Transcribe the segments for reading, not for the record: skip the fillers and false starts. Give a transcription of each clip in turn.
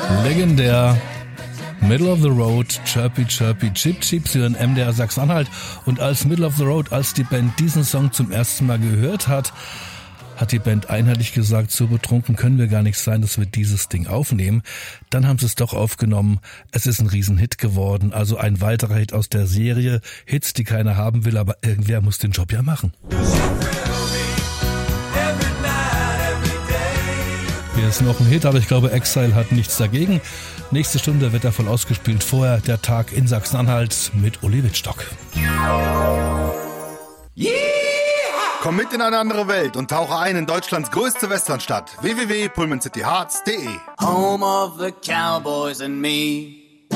Legendär. Middle of the Road, Chirpy Chirpy Chip Chip, Sie hören MDR Sachsen-Anhalt. Und als Middle of the Road, als die Band diesen Song zum ersten Mal gehört hat, hat die Band einheitlich gesagt, so betrunken können wir gar nicht sein, dass wir dieses Ding aufnehmen. Dann haben sie es doch aufgenommen. Es ist ein Riesenhit geworden, also ein weiterer Hit aus der Serie. Hits, die keiner haben will, aber irgendwer muss den Job ja machen. Hier ist noch ein Hit, aber ich glaube, Exile hat nichts dagegen. Nächste Stunde wird er voll ausgespielt. Vorher der Tag in Sachsen-Anhalt mit Uli Wittstock. Yeah! Komm mit in eine andere Welt und tauche ein in Deutschlands größte Westernstadt. www.pullmancityhearts.de. Home of the Cowboys and me.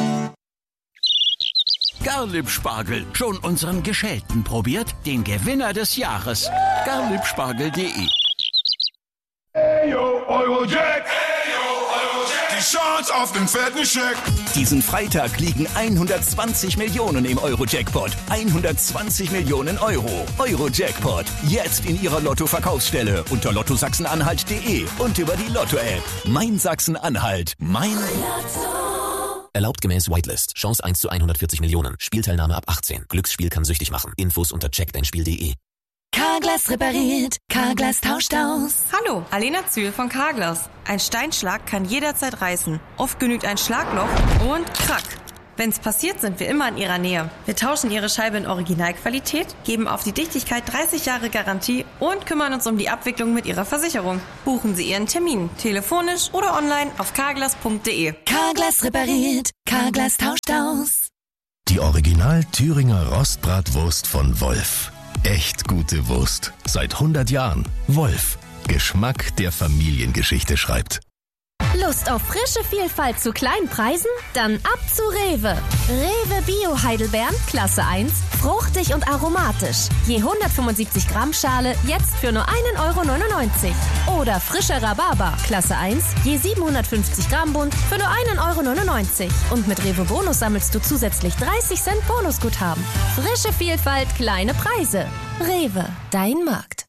Garlieb-Spargel, schon unseren Geschälten probiert? Den Gewinner des Jahres. Garliebspargel.de. Hey yo, Eurojack! Hey yo, Eurojack! Die Chance auf den fetten Scheck! Diesen Freitag liegen 120 Millionen im Euro-Jackpot. 120 Millionen Euro. Euro-Jackpot. Jetzt in Ihrer Lotto-Verkaufsstelle unter lottosachsenanhalt.de und über die Lotto-App. Mein Sachsen-Anhalt. Mein Lotto. Erlaubt gemäß Whitelist. Chance 1 zu 140 Millionen. Spielteilnahme ab 18. Glücksspiel kann süchtig machen. Infos unter checkdeinspiel.de. Carglass repariert, Carglass tauscht aus. Hallo, Alena Zühl von Carglass. Ein Steinschlag kann jederzeit reißen. Oft genügt ein Schlagloch und krack. Wenn's passiert, sind wir immer in Ihrer Nähe. Wir tauschen Ihre Scheibe in Originalqualität, geben auf die Dichtigkeit 30 Jahre Garantie und kümmern uns um die Abwicklung mit Ihrer Versicherung. Buchen Sie Ihren Termin, telefonisch oder online auf carglass.de. Carglass repariert, Carglass tauscht aus. Die Original Thüringer Rostbratwurst von Wolf. Echt gute Wurst. Seit 100 Jahren. Wolf. Geschmack, der Familiengeschichte schreibt. Lust auf frische Vielfalt zu kleinen Preisen? Dann ab zu Rewe. Rewe Bio Heidelbeeren, Klasse 1, fruchtig und aromatisch. Je 175 Gramm Schale, jetzt für nur 1,99 €. Oder frischer Rhabarber, Klasse 1, je 750 Gramm Bund, für nur 1,99 €. Und mit Rewe Bonus sammelst du zusätzlich 30 Cent Bonusguthaben. Frische Vielfalt, kleine Preise. Rewe, dein Markt.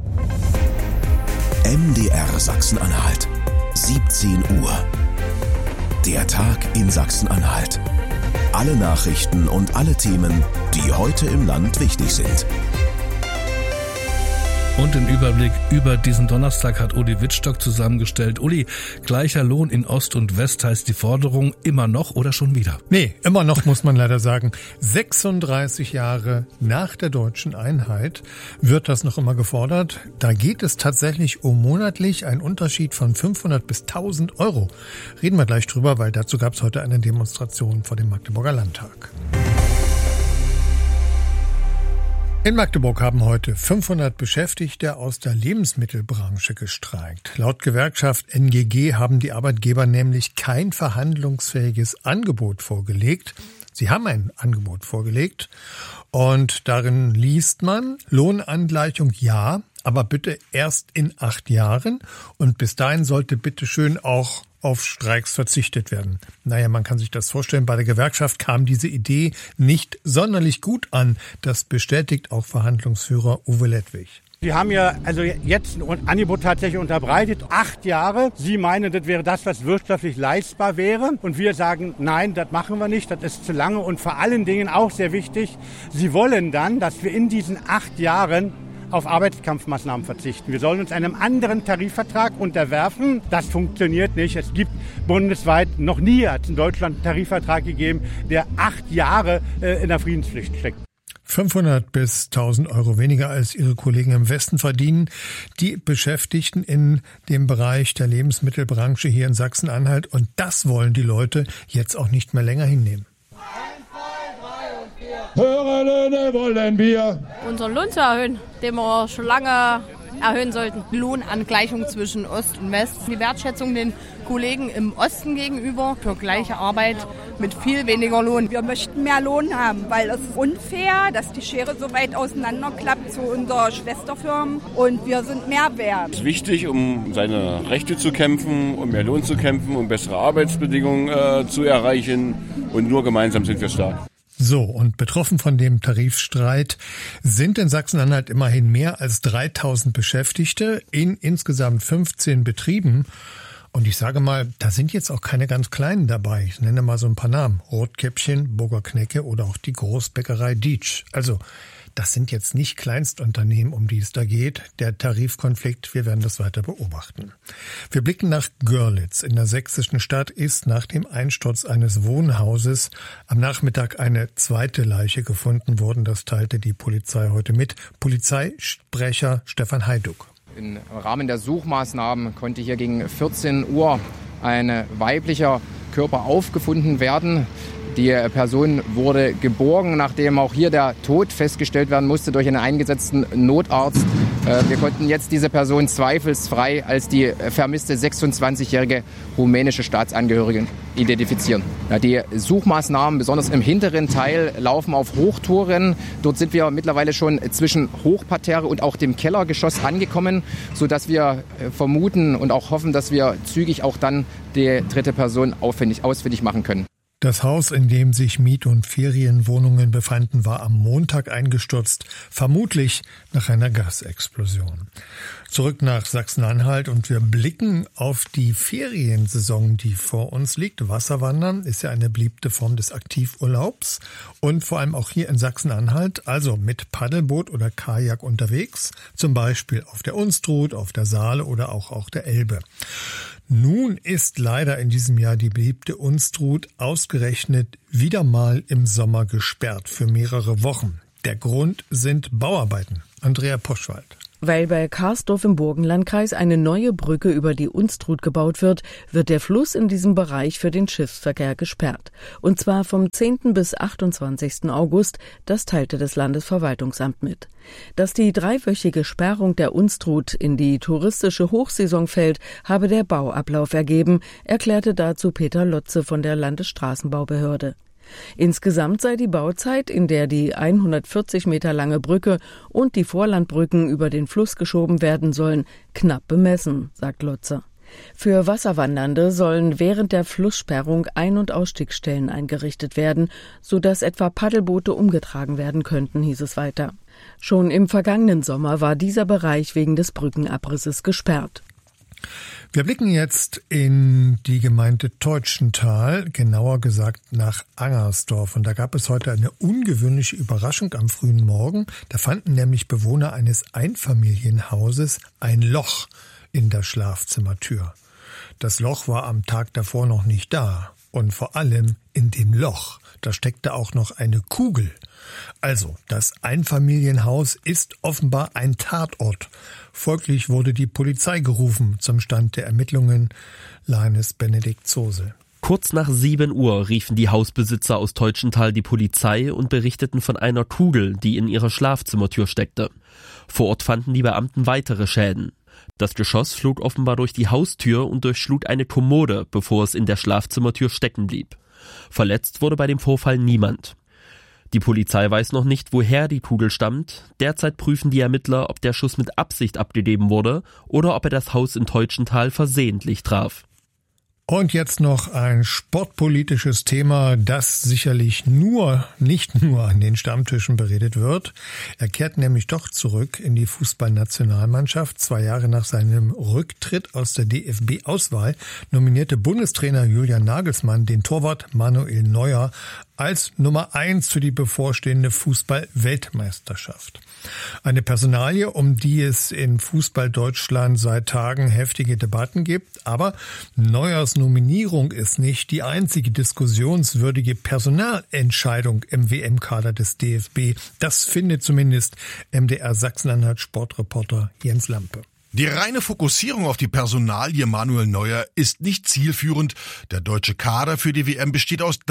MDR Sachsen-Anhalt. 17 Uhr. Der Tag in Sachsen-Anhalt. Alle Nachrichten und alle Themen, die heute im Land wichtig sind. Und den Überblick über diesen Donnerstag hat Uli Wittstock zusammengestellt. Uli, gleicher Lohn in Ost und West heißt die Forderung immer noch oder schon wieder? Nee, immer noch muss man leider sagen. 36 Jahre nach der deutschen Einheit wird das noch immer gefordert. Da geht es tatsächlich um monatlich einen Unterschied von 500 bis 1000 €. Reden wir gleich drüber, weil dazu gab es heute eine Demonstration vor dem Magdeburger Landtag. In Magdeburg haben heute 500 Beschäftigte aus der Lebensmittelbranche gestreikt. Laut Gewerkschaft NGG haben die Arbeitgeber nämlich kein verhandlungsfähiges Angebot vorgelegt. Sie haben ein Angebot vorgelegt und darin liest man, Lohnangleichung ja, aber bitte erst in 8 Jahren und bis dahin sollte bitte schön auch auf Streiks verzichtet werden. Naja, man kann sich das vorstellen, bei der Gewerkschaft kam diese Idee nicht sonderlich gut an. Das bestätigt auch Verhandlungsführer Uwe Lettwig. Wir haben ja also jetzt ein Angebot tatsächlich unterbreitet. 8 Jahre. Sie meinen, das wäre das, was wirtschaftlich leistbar wäre. Und wir sagen, nein, das machen wir nicht. Das ist zu lange. Und vor allen Dingen auch sehr wichtig, Sie wollen dann, dass wir in diesen 8 Jahren auf Arbeitskampfmaßnahmen verzichten. Wir sollen uns einem anderen Tarifvertrag unterwerfen. Das funktioniert nicht. Es gibt bundesweit noch nie, hat es in Deutschland einen Tarifvertrag gegeben, der 8 Jahre in der Friedenspflicht steckt. 500 bis 1000 € weniger als ihre Kollegen im Westen verdienen die Beschäftigten in dem Bereich der Lebensmittelbranche hier in Sachsen-Anhalt. Und das wollen die Leute jetzt auch nicht mehr länger hinnehmen. Höhere Löhne wollen wir. Unseren Lohn zu erhöhen, den wir schon lange erhöhen sollten. Lohnangleichung zwischen Ost und West. Die Wertschätzung den Kollegen im Osten gegenüber für gleiche Arbeit mit viel weniger Lohn. Wir möchten mehr Lohn haben, weil es ist unfair, dass die Schere so weit auseinanderklappt zu unseren Schwesterfirmen und wir sind mehr wert. Es ist wichtig, um seine Rechte zu kämpfen, um mehr Lohn zu kämpfen, um bessere Arbeitsbedingungen zu erreichen und nur gemeinsam sind wir stark. So, und betroffen von dem Tarifstreit sind in Sachsen-Anhalt immerhin mehr als 3000 Beschäftigte in insgesamt 15 Betrieben. Und ich sage mal, da sind jetzt auch keine ganz Kleinen dabei. Ich nenne mal so ein paar Namen. Rotkäppchen, Burger Knecke oder auch die Großbäckerei Dietsch. Also, das sind jetzt nicht Kleinstunternehmen, um die es da geht. Der Tarifkonflikt, wir werden das weiter beobachten. Wir blicken nach Görlitz. In der sächsischen Stadt ist nach dem Einsturz eines Wohnhauses am Nachmittag eine zweite Leiche gefunden worden. Das teilte die Polizei heute mit. Polizeisprecher Stefan Heiduck. Im Rahmen der Suchmaßnahmen konnte hier gegen 14 Uhr ein weiblicher Körper aufgefunden werden. Die Person wurde geborgen, nachdem auch hier der Tod festgestellt werden musste durch einen eingesetzten Notarzt. Wir konnten jetzt diese Person zweifelsfrei als die vermisste 26-jährige rumänische Staatsangehörige identifizieren. Die Suchmaßnahmen, besonders im hinteren Teil, laufen auf Hochtouren. Dort sind wir mittlerweile schon zwischen Hochparterre und auch dem Kellergeschoss angekommen, sodass wir vermuten und auch hoffen, dass wir zügig auch dann die dritte Person ausfindig machen können. Das Haus, in dem sich Miet- und Ferienwohnungen befanden, war am Montag eingestürzt, vermutlich nach einer Gasexplosion. Zurück nach Sachsen-Anhalt und wir blicken auf die Feriensaison, die vor uns liegt. Wasserwandern ist ja eine beliebte Form des Aktivurlaubs und vor allem auch hier in Sachsen-Anhalt, also mit Paddelboot oder Kajak unterwegs, zum Beispiel auf der Unstrut, auf der Saale oder auch auf der Elbe. Nun ist leider in diesem Jahr die beliebte Unstrut ausgerechnet wieder mal im Sommer gesperrt für mehrere Wochen. Der Grund sind Bauarbeiten. Andrea Poschwald. Weil bei Karsdorf im Burgenlandkreis eine neue Brücke über die Unstrut gebaut wird, wird der Fluss in diesem Bereich für den Schiffsverkehr gesperrt. Und zwar vom 10. bis 28. August, das teilte das Landesverwaltungsamt mit. Dass die 3-wöchige Sperrung der Unstrut in die touristische Hochsaison fällt, habe der Bauablauf ergeben, erklärte dazu Peter Lotze von der Landesstraßenbaubehörde. Insgesamt sei die Bauzeit, in der die 140 Meter lange Brücke und die Vorlandbrücken über den Fluss geschoben werden sollen, knapp bemessen, sagt Lotzer. Für Wasserwandernde sollen während der Flusssperrung Ein- und Ausstiegsstellen eingerichtet werden, sodass etwa Paddelboote umgetragen werden könnten, hieß es weiter. Schon im vergangenen Sommer war dieser Bereich wegen des Brückenabrisses gesperrt. Wir blicken jetzt in die Gemeinde Teutschenthal, genauer gesagt nach Angersdorf. Und da gab es heute eine ungewöhnliche Überraschung am frühen Morgen. Da fanden nämlich Bewohner eines Einfamilienhauses ein Loch in der Schlafzimmertür. Das Loch war am Tag davor noch nicht da. Und vor allem in dem Loch, da steckte auch noch eine Kugel. Also, das Einfamilienhaus ist offenbar ein Tatort. Folglich wurde die Polizei gerufen zum Stand der Ermittlungen. Lanes Benedikt Zosel. Kurz nach 7 Uhr riefen die Hausbesitzer aus Teutschenthal die Polizei und berichteten von einer Kugel, die in ihrer Schlafzimmertür steckte. Vor Ort fanden die Beamten weitere Schäden. Das Geschoss flog offenbar durch die Haustür und durchschlug eine Kommode, bevor es in der Schlafzimmertür stecken blieb. Verletzt wurde bei dem Vorfall niemand. Die Polizei weiß noch nicht, woher die Kugel stammt. Derzeit prüfen die Ermittler, ob der Schuss mit Absicht abgegeben wurde oder ob er das Haus in Teutschenthal versehentlich traf. Und jetzt noch ein sportpolitisches Thema, das sicherlich nicht nur an den Stammtischen beredet wird. Er kehrt nämlich doch zurück in die Fußballnationalmannschaft. 2 Jahre nach seinem Rücktritt aus der DFB-Auswahl nominierte Bundestrainer Julian Nagelsmann den Torwart Manuel Neuer als Nummer 1 für die bevorstehende Fußball-Weltmeisterschaft. Eine Personalie, um die es in Fußball-Deutschland seit Tagen heftige Debatten gibt. Aber Neuers Nominierung ist nicht die einzige diskussionswürdige Personalentscheidung im WM-Kader des DFB. Das findet zumindest MDR Sachsen-Anhalt Sportreporter Jens Lampe. Die reine Fokussierung auf die Personalie Manuel Neuer ist nicht zielführend. Der deutsche Kader für die WM besteht aus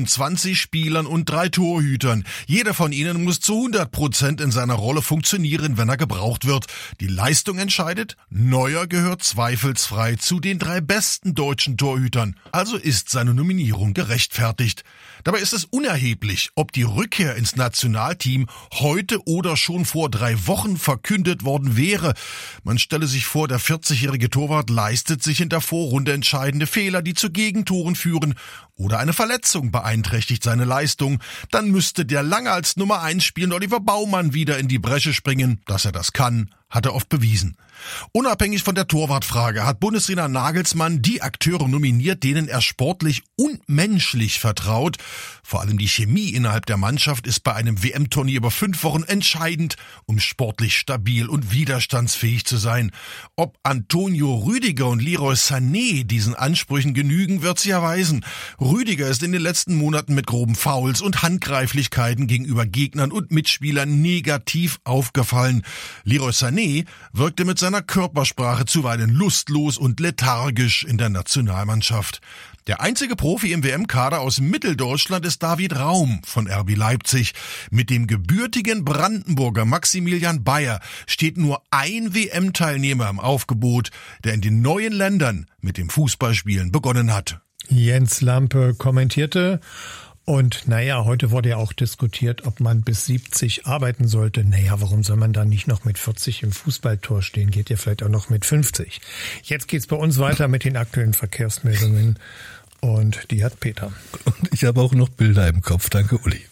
23 Spielern und 3 Torhütern. Jeder von ihnen muss zu 100% in seiner Rolle funktionieren, wenn er gebraucht wird. Die Leistung entscheidet. Neuer gehört zweifelsfrei zu den 3 besten deutschen Torhütern. Also ist seine Nominierung gerechtfertigt. Dabei ist es unerheblich, ob die Rückkehr ins Nationalteam heute oder schon vor 3 Wochen verkündet worden wäre. Man stelle sich vor, der 40-jährige Torwart leistet sich in der Vorrunde entscheidende Fehler, die zu Gegentoren führen, oder eine Verletzung beeinträchtigt seine Leistung. Dann müsste der lange als Nummer 1 spielende Oliver Baumann wieder in die Bresche springen. Dass er das kann, hat er oft bewiesen. Unabhängig von der Torwartfrage hat Bundestrainer Nagelsmann die Akteure nominiert, denen er sportlich und menschlich vertraut. Vor allem die Chemie innerhalb der Mannschaft ist bei einem WM-Turnier über 5 Wochen entscheidend, um sportlich stabil und widerstandsfähig zu sein. Ob Antonio Rüdiger und Leroy Sané diesen Ansprüchen genügen, wird sich erweisen. Rüdiger ist in den letzten Monaten mit groben Fouls und Handgreiflichkeiten gegenüber Gegnern und Mitspielern negativ aufgefallen. Leroy Sané wirkte mit seiner Körpersprache zuweilen lustlos und lethargisch in der Nationalmannschaft. Der einzige Profi im WM-Kader aus Mitteldeutschland ist David Raum von RB Leipzig. Mit dem gebürtigen Brandenburger Maximilian Bayer steht nur ein WM-Teilnehmer im Aufgebot, der in den neuen Ländern mit dem Fußballspielen begonnen hat. Jens Lampe kommentierte. Und heute wurde ja auch diskutiert, ob man bis 70 arbeiten sollte. Warum soll man dann nicht noch mit 40 im Fußballtor stehen? Geht ja vielleicht auch noch mit 50. Jetzt geht's bei uns weiter mit den aktuellen Verkehrsmeldungen. Und die hat Peter. Und ich habe auch noch Bilder im Kopf. Danke, Uli.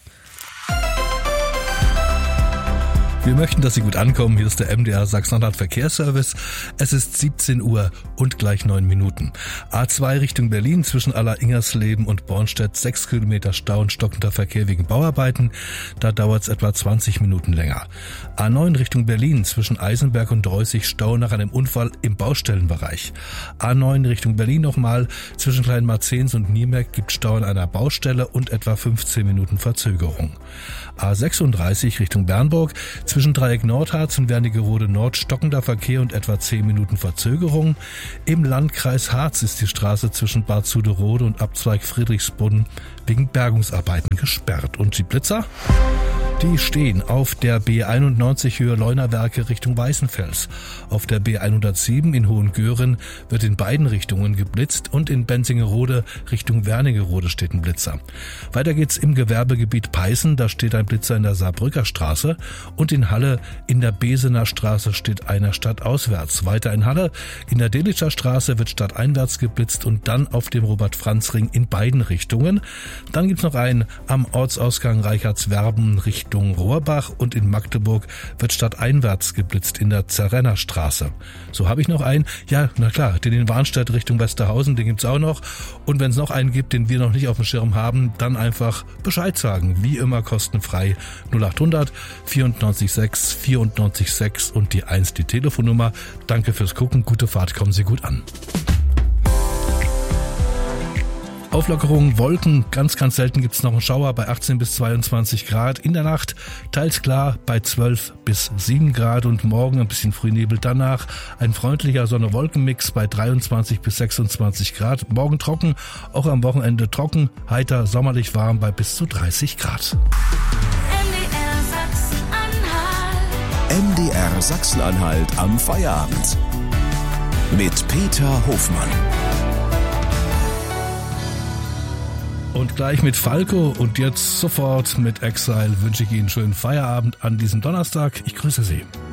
Wir möchten, dass Sie gut ankommen. Hier ist der MDR Sachsen-Anhalt Verkehrsservice. Es ist 17 Uhr und gleich 9 Minuten. A2 Richtung Berlin zwischen Aller-Ingersleben und Bornstedt 6 Kilometer Stau und stockender Verkehr wegen Bauarbeiten. Da dauert es etwa 20 Minuten länger. A9 Richtung Berlin zwischen Eisenberg und Reußig Stau nach einem Unfall im Baustellenbereich. A9 Richtung Berlin nochmal zwischen Kleinmarzens und Niemerk gibt Stau an einer Baustelle und etwa 15 Minuten Verzögerung. A36 Richtung Bernburg zwischen Dreieck Nordharz und Wernigerode Nord stockender Verkehr und etwa 10 Minuten Verzögerung. Im Landkreis Harz ist die Straße zwischen Bad Zuderode und Abzweig Friedrichsbrunn wegen Bergungsarbeiten gesperrt. Und die Blitzer? Die stehen auf der B91 Höhe Leunawerke Richtung Weißenfels. Auf der B107 in Hohengören wird in beiden Richtungen geblitzt und in Benzingerode Richtung Wernigerode steht ein Blitzer. Weiter geht's im Gewerbegebiet Peißen, da steht ein Blitzer in der Saarbrücker Straße und in Halle in der Besener Straße steht einer stadtauswärts. Weiter in Halle in der Delitscher Straße wird stadteinwärts geblitzt und dann auf dem Robert-Franz-Ring in beiden Richtungen. Dann gibt's noch einen am Ortsausgang Reichardswerben Richtung Rohrbach und in Magdeburg wird stadteinwärts geblitzt in der Zerrenner Straße. So habe ich noch einen, den in Warnstedt Richtung Westerhausen, den gibt's auch noch. Und wenn es noch einen gibt, den wir noch nicht auf dem Schirm haben, dann einfach Bescheid sagen. Wie immer kostenfrei 0800 94 6 94 6 und die 1 die Telefonnummer. Danke fürs Gucken, gute Fahrt, kommen Sie gut an. Auflockerung, Wolken, ganz selten gibt's noch einen Schauer bei 18 bis 22 Grad. In der Nacht teils klar bei 12 bis 7 Grad und morgen ein bisschen Frühnebel. Danach ein freundlicher Sonne-Wolken-Mix bei 23 bis 26 Grad. Morgen trocken, auch am Wochenende trocken, heiter, sommerlich warm bei bis zu 30 Grad. MDR Sachsen-Anhalt am Feierabend. Mit Peter Hofmann. Und gleich mit Falco und jetzt sofort mit Exile wünsche ich Ihnen einen schönen Feierabend an diesem Donnerstag. Ich grüße Sie.